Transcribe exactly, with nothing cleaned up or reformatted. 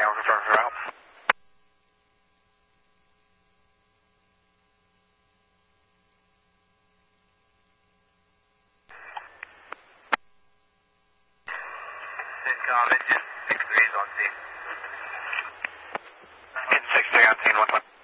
I'll confirm for route. Sitcom, engine six three is on scene. Engine six three on scene, one one.